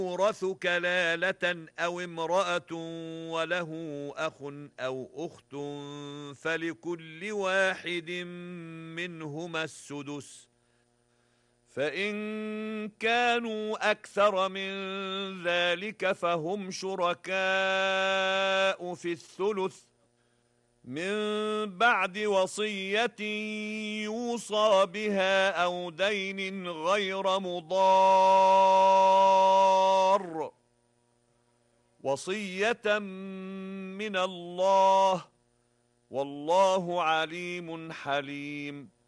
يورث كلالة أو امرأة وله أخ أو أخت فلكل واحد منهما السدس، فإن كانوا أكثر من ذلك فهم شركاء في الثلث من بعد وصية يوصى بها أو دين غير مضار، وصية من الله، والله عليم حليم.